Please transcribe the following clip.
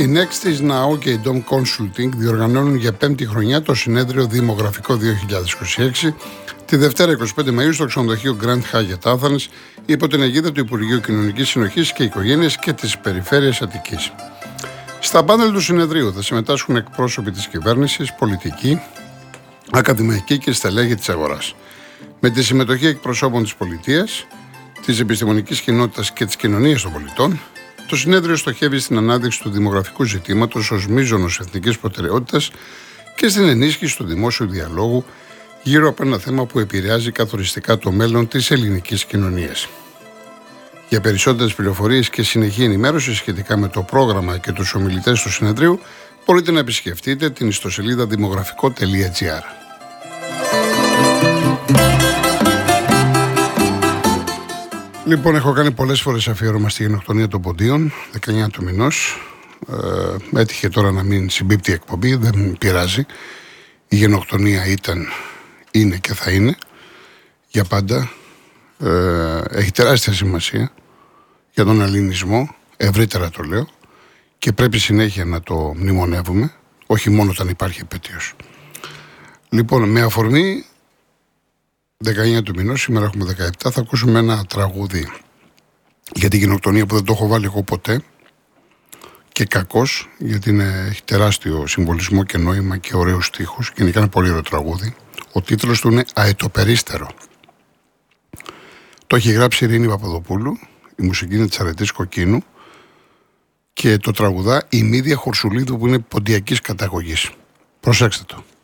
Η Next is Now και η Dom Consulting διοργανώνουν για 5η χρονιά το συνέδριο Δημογραφικό 2026 τη Δευτέρα 25 Μαΐου στο ξενοδοχείο Grand Hyatt Athens υπό την αιγίδα του Υπουργείου Κοινωνικής Συνοχής και Οικογένειας και της Περιφέρειας Αττικής. Στα πάνελ του συνεδρίου θα συμμετάσχουν εκπρόσωποι της κυβέρνησης, πολιτικοί, ακαδημαϊκοί και στελέχη της αγοράς. Με τη συμμετοχή εκπροσώπων της πολιτείας, της επιστημονικής κοινότητας και της κοινωνίας των πολιτών, το συνέδριο στοχεύει στην ανάδειξη του δημογραφικού ζητήματος ως μείζωνος εθνικής προτεραιότητας και στην ενίσχυση του δημόσιου διαλόγου γύρω από ένα θέμα που επηρεάζει καθοριστικά το μέλλον της ελληνικής κοινωνίας. Για περισσότερες πληροφορίες και συνεχή ενημέρωση σχετικά με το πρόγραμμα και τους ομιλητές του συνεδρίου, μπορείτε να επισκεφτείτε την ιστοσελίδα δημογραφικό.gr. Λοιπόν, έχω κάνει πολλές φορές αφιέρωμα στη γενοκτονία των Ποντίων, 19 του μηνός. Έτυχε τώρα να μην συμπίπτει η εκπομπή, δεν πειράζει. Η γενοκτονία ήταν, είναι και θα είναι για πάντα. Έχει τεράστια σημασία για τον ελληνισμό, ευρύτερα το λέω, και πρέπει συνέχεια να το μνημονεύουμε, όχι μόνο όταν υπάρχει επέτειος. Λοιπόν, με αφορμή 19 του μηνός, σήμερα έχουμε 17, θα ακούσουμε ένα τραγούδι για την γενοκτονία που δεν το έχω βάλει εγώ ποτέ και κακώς, γιατί έχει τεράστιο συμβολισμό και νόημα και ωραίους στίχους και είναι ένα πολύ ωραίο τραγούδι. Ο τίτλος του είναι «Αετοπερίστερο». Το έχει γράψει η Ειρήνη Παπαδοπούλου, η μουσική είναι της Αρετής Κοκκίνου και το τραγουδά η Μίδια Χορσουλίδου που είναι ποντιακής καταγωγής. Προσέξτε το.